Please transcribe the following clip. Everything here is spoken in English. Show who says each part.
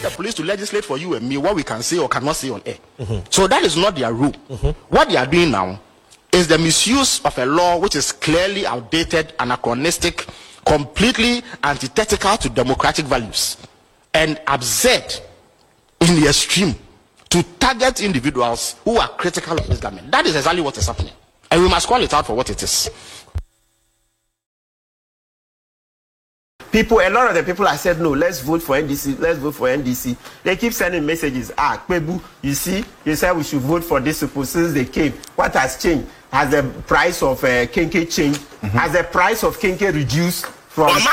Speaker 1: the police to legislate for you and me what we can say or cannot say on air. So that is not their rule. What they are doing now is the misuse of a law which is clearly outdated, anachronistic, completely antithetical to democratic values, and absurd in the extreme to target individuals who are critical of this government. That is exactly what is happening. And we must call it out for what it is.
Speaker 2: A lot of the people have said, no, let's vote for NDC, let's vote for NDC. They keep sending messages. Kwebu, you see, you said we should vote for these people since they came. What has changed? Has the price of Kenke changed? Has the price of Kenke reduced from